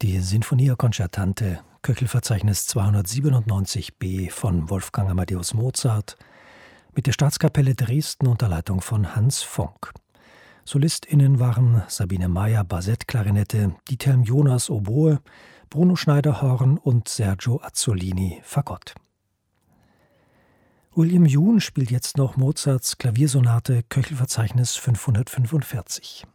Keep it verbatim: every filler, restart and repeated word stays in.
Die Sinfonia Concertante, Köchelverzeichnis zweihundertsiebenundneunzig b von Wolfgang Amadeus Mozart, mit der Staatskapelle Dresden unter Leitung von Hans Fonck. SolistInnen waren Sabine Meyer Bassett-Klarinette, Diethelm Jonas Oboe, Bruno Schneider-Horn und Sergio Azzolini Fagott. William Yoon spielt jetzt noch Mozarts Klaviersonate Köchelverzeichnis fünfhundertfünfundvierzig.